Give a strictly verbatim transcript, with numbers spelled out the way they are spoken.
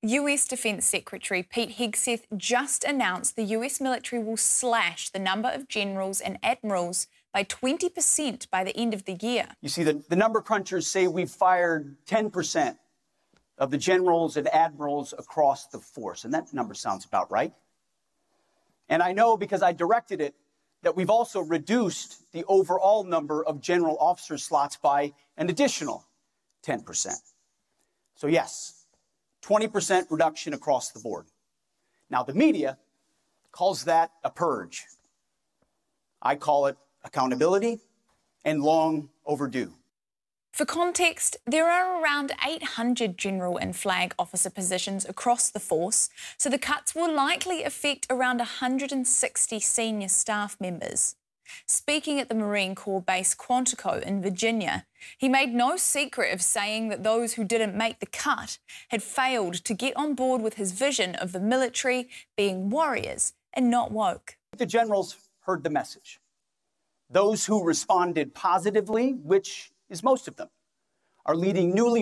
U S Defence Secretary Pete Hegseth just announced the U S military will slash the number of generals and admirals by twenty percent by the end of the year. You see, the, the number crunchers say we've fired ten percent of the generals and admirals across the force, and that number sounds about right. And I know, because I directed it, that we've also reduced the overall number of general officer slots by an additional ten percent. So yes, twenty percent reduction across the board. Now, the media calls that a purge. I call it accountability and long overdue. For context, there are around eight hundred general and flag officer positions across the force, so the cuts will likely affect around one hundred sixty senior staff members. Speaking at the Marine Corps base Quantico in Virginia, he made no secret of saying that those who didn't make the cut had failed to get on board with his vision of the military being warriors and not woke. The generals heard the message. Those who responded positively, which is most of them, are leading newly